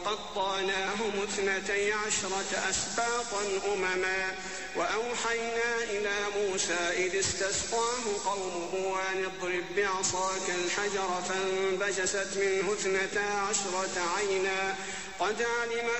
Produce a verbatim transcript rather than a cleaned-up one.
قطعناهم اثنتي عشرة أسباطا أمما وأوحينا إلى موسى إذ استسقاه قومه أن اضرب بعصاك الحجر فانبجست منه اثنتا عشرة عينا قد علم